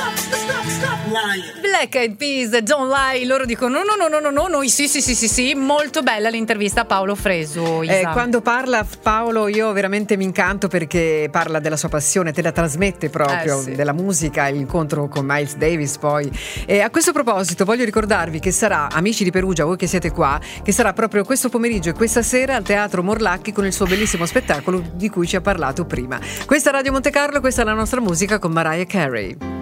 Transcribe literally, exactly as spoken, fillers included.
Black Eyed Peas, Don't Lie, loro dicono no no no no no, noi sì sì sì sì sì. Molto bella l'intervista a Paolo Fresu. Eh, quando parla Paolo io veramente mi incanto, perché parla della sua passione, te la trasmette proprio, eh, sì. della musica, l'incontro con Miles Davis poi. E a questo proposito voglio ricordarvi che sarà, amici di Perugia, voi che siete qua, che sarà proprio questo pomeriggio e questa sera al Teatro Morlacchi con il suo bellissimo spettacolo di cui ci ha parlato prima. Questa è Radio Monte Carlo, questa è la nostra musica con Mariah Carey.